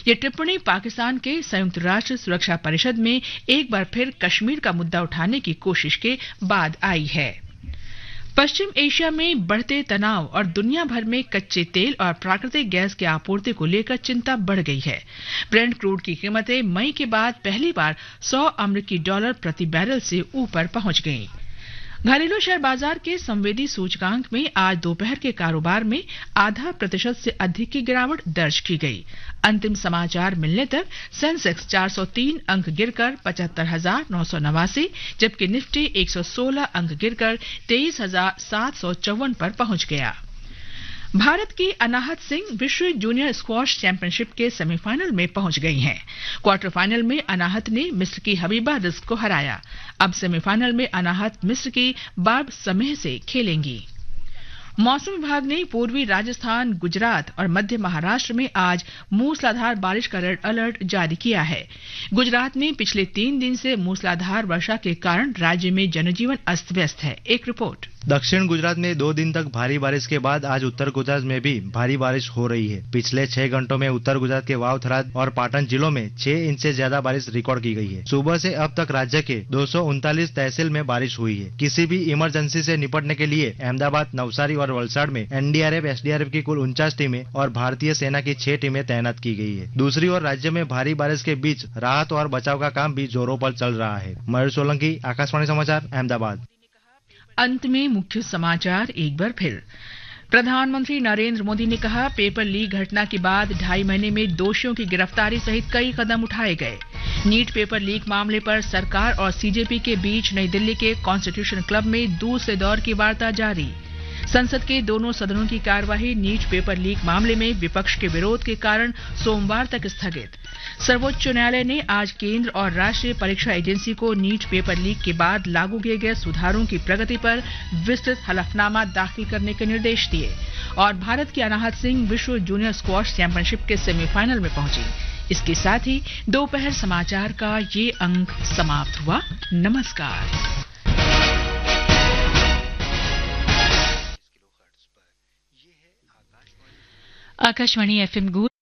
ये टिप्पणी पाकिस्तान के संयुक्त राष्ट्र सुरक्षा परिषद में एक बार फिर कश्मीर का मुद्दा उठाने की कोशिश के बाद आई है। पश्चिम एशिया में बढ़ते तनाव और दुनिया भर में कच्चे तेल और प्राकृतिक गैस की आपूर्ति को लेकर चिंता बढ़ गई है। ब्रेंट क्रूड की कीमतें मई के बाद पहली बार $100 प्रति बैरल से ऊपर पहुंच गईं। घरेलू शेयर बाजार के संवेदी सूचकांक में आज दोपहर के कारोबार में 0.5% से अधिक की गिरावट दर्ज की गई। अंतिम समाचार मिलने तक सेंसेक्स 403 अंक गिरकर 75,989, जबकि निफ्टी 116 अंक गिरकर 23,754 पर पहुंच गया। भारत की अनाहत सिंह विश्व जूनियर स्क्वॉश चैंपियनशिप के सेमीफाइनल में पहुंच गई हैं। क्वार्टर फाइनल में अनाहत ने मिस्र की हबीबा रिज्क को हराया। अब सेमीफाइनल में अनाहत मिस्र की बार्ब समेह से खेलेंगी। मौसम विभाग ने पूर्वी राजस्थान, गुजरात और मध्य महाराष्ट्र में आज मूसलाधार बारिश का रेड अलर्ट जारी किया है। गुजरात में पिछले 3 दिन से मूसलाधार वर्षा के कारण राज्य में जनजीवन अस्त व्यस्त है। एक रिपोर्ट। दक्षिण गुजरात में 2 दिन तक भारी बारिश के बाद आज उत्तर गुजरात में भी भारी बारिश हो रही है। पिछले 6 घंटों में उत्तर गुजरात के वाव, थराद और पाटन जिलों में 6 इंच से ज्यादा बारिश रिकॉर्ड की गई है। सुबह से अब तक राज्य के 239 तहसील में बारिश हुई है। किसी भी इमरजेंसी से निपटने के लिए अहमदाबाद, नवसारी और वलसाड़ में एनडीआरएफ, एसडीआरएफ की कुल 49 टीमें और भारतीय सेना की 6 टीमें तैनात की गई है। दूसरी ओर राज्य में भारी बारिश के बीच राहत और बचाव का काम भी जोरों पर चल रहा है। मयूर सोलंकी, आकाशवाणी समाचार, अहमदाबाद। अंत में मुख्य समाचार एक बार फिर। प्रधानमंत्री नरेंद्र मोदी ने कहा, पेपर लीक घटना के बाद 2.5 महीने में दोषियों की गिरफ्तारी सहित कई कदम उठाए गए। नीट पेपर लीक मामले पर सरकार और सीजेपी के बीच नई दिल्ली के कॉन्स्टिट्यूशन क्लब में दूसरे दौर की वार्ता जारी। संसद के दोनों सदनों की कार्यवाही नीट पेपर लीक मामले में विपक्ष के विरोध के कारण सोमवार तक स्थगित। सर्वोच्च न्यायालय ने आज केंद्र और राष्ट्रीय परीक्षा एजेंसी को नीट पेपर लीक के बाद लागू किए गए सुधारों की प्रगति पर विस्तृत हलफनामा दाखिल करने के निर्देश दिए। और भारत की अनाहत सिंह विश्व जूनियर स्क्वॉश चैंपियनशिप के सेमीफाइनल में पहुंची। इसके साथ ही दोपहर समाचार का ये अंक समाप्त हुआ। नमस्कार। आकाशवाणी FM